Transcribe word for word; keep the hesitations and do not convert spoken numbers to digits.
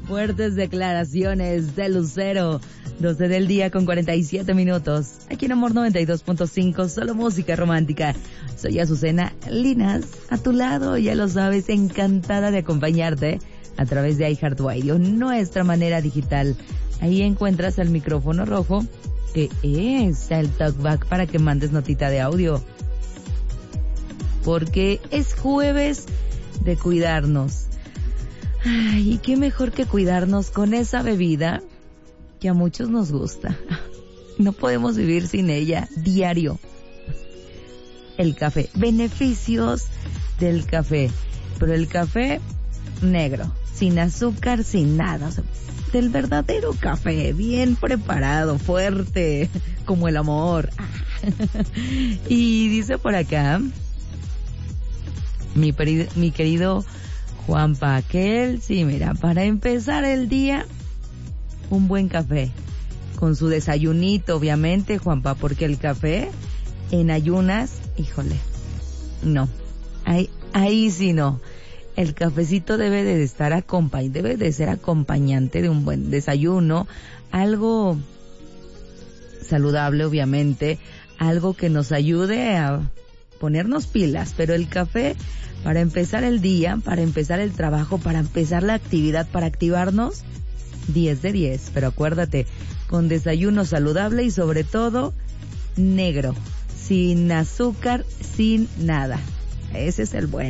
Fuertes declaraciones de Lucero. doce del día con cuarenta y siete minutos. Aquí en Amor noventa y dos punto cinco, solo música romántica. Soy Azucena Linas, a tu lado, ya lo sabes, encantada de acompañarte a través de iHeartRadio, nuestra manera digital. Ahí encuentras el micrófono rojo, que es el talkback para que mandes notita de audio. Porque es jueves de cuidarnos. Ay, y qué mejor que cuidarnos con esa bebida que a muchos nos gusta. No podemos vivir sin ella diario. El café. Beneficios del café. Pero el café negro, sin azúcar, sin nada. O sea, del verdadero café, bien preparado, fuerte, como el amor. Y dice por acá mi, peri- mi querido Juanpa, que él, sí, mira, para empezar el día, un buen café, con su desayunito, obviamente, Juanpa, porque el café en ayunas, híjole, no, ahí, ahí sí no. El cafecito debe de estar acompañado, debe de ser acompañante de un buen desayuno, algo saludable, obviamente, algo que nos ayude a ponernos pilas, pero el café para empezar el día, para empezar el trabajo, para empezar la actividad, para activarnos, diez de diez. Pero acuérdate, con desayuno saludable y sobre todo negro, sin azúcar, sin nada. Ese es el bueno.